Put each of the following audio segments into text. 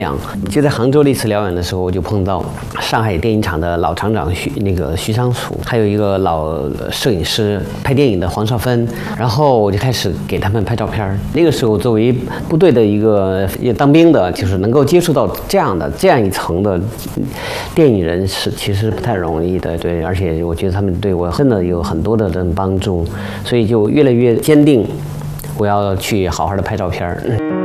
就在杭州的一次疗养的时候，我就碰到上海电影厂的老厂长徐昌楚，还有一个老摄影师拍电影的黄少芬，然后我就开始给他们拍照片。那个时候作为部队的一个也当兵的，就是能够接触到这样一层的电影人是其实不太容易的，对，而且我觉得他们对我真的有很多的这种帮助，所以就越来越坚定，我要去好好的拍照片。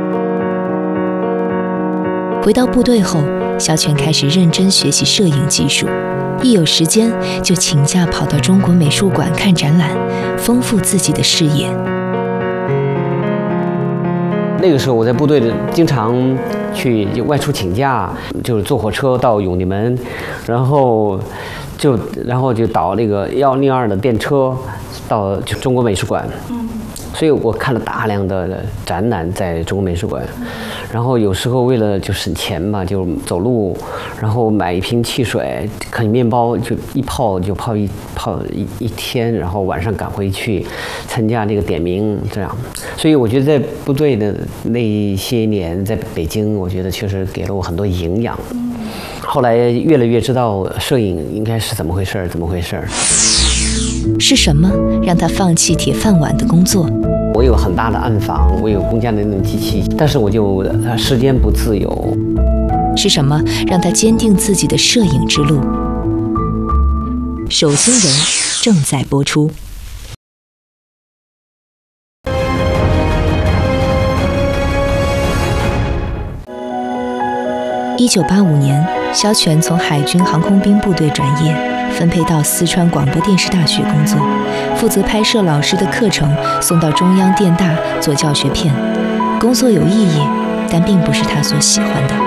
回到部队后，肖全开始认真学习摄影技术，一有时间就请假跑到中国美术馆看展览，丰富自己的视野。 那个时候我在部队经常去外出请假，就是坐火车到永定门，然后就倒那个102的电车到中国美术馆。所以我看了大量的展览在中国美术馆，然后有时候为了就省钱嘛，就走路，然后买一瓶汽水，啃面包，就一泡一天，然后晚上赶回去参加这个点名，这样。所以我觉得在部队的那些年，在北京，我觉得确实给了我很多营养。后来越来越知道摄影应该是怎么回事。 是什么让他放弃铁饭碗的工作？ 我有很大的暗房，我有公家的那种机器，但是我就时间不自由。 是什么让他坚定自己的摄影之路？手心人正在播出。1985年，肖全从海军航空兵部队转业，分配到四川广播电视大学工作，负责拍摄老师的课程，送到中央电大做教学片。工作有意义，但并不是他所喜欢的。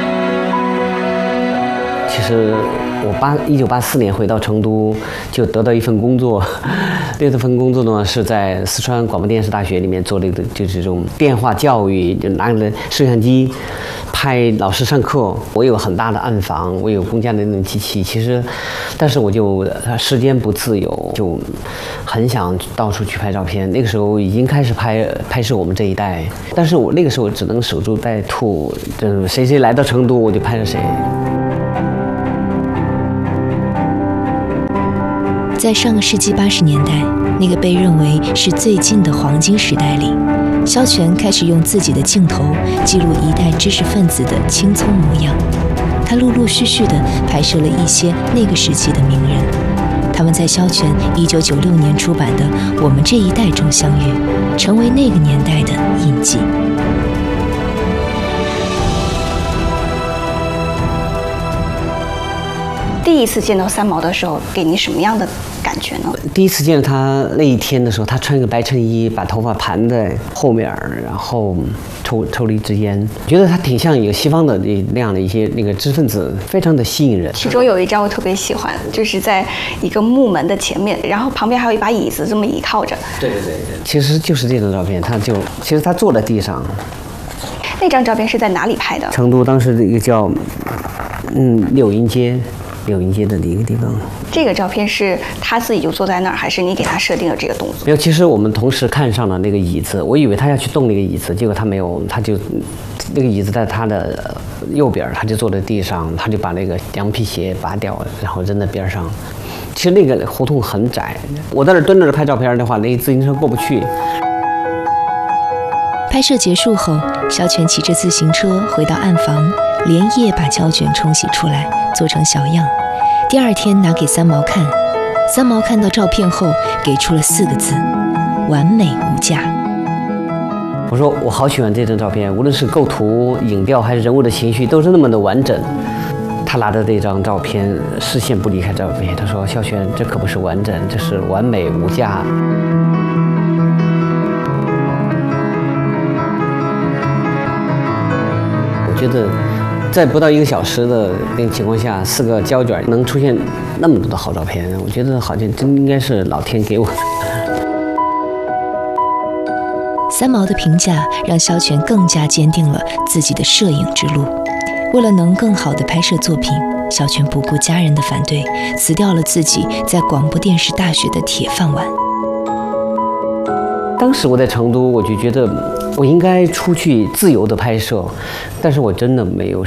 其实我1984年回到成都，就得到一份工作。这份工作呢是在四川广播电视大学里面做就是这种电话教育，就拿着摄像机拍老师上课。我有很大的暗房，我有公家的那种机器，但是我就时间不自由，就很想到处去拍照片。那个时候已经开始拍摄我们这一代，但是我那个时候只能守株待兔，就是谁来到成都我就拍着谁。 在上个世纪80年代，那个被认为是最近的黄金时代里，肖全开始用自己的镜头记录一代知识分子的青葱模样。他陆陆续续地拍摄了一些那个时期的名人，他们在肖全1996年出版的《我们这一代》中相遇，成为那个年代的印记。 第一次见到三毛的时候，给你什么样的感觉呢？ 第一次见到他那一天的时候，他穿一个白衬衣，把头发盘在后面，然后抽了一支烟，觉得他挺像一个西方的那样的一些那个知识分子，非常的吸引人。 其中有一张我特别喜欢，就是在一个木门的前面，然后旁边还有一把椅子，这么倚靠着。 对，其实就是这张照片，其实他坐在地上。 那张照片是在哪里拍的？ 成都当时的一个叫柳荫街的一个地方。 这个照片是他自己就坐在那儿，还是你给他设定了这个动作？ 没有，其实我们同时看上了那个椅子，我以为他要去动那个椅子，结果他没有，他就那个椅子在他的右边，他就坐在地上，他就把那个羊皮鞋拔掉，然后扔在边上。其实那个胡同很窄，我在那蹲着拍照片的话，那自行车过不去。 拍摄结束后，肖全骑着自行车回到暗房，连夜把胶卷冲洗出来，做成小样。第二天拿给三毛看，三毛看到照片后给出了4个字：完美无价。 我说我好喜欢这张照片，无论是构图、影调还是人物的情绪，都是那么的完整。他拿着这张照片，视线不离开照片，他说：“肖全，这可不是完整，这是完美无价。”我觉得在不到1个小时的那个情况下，4个胶卷能出现那么多的好照片，我觉得好像真应该是老天给我的。 三毛的评价让肖全更加坚定了自己的摄影之路。为了能更好地拍摄作品，肖全不顾家人的反对，辞掉了自己在广播电视大学的铁饭碗。 当时我在成都，我就觉得我应该出去自由的拍摄，但是我真的没有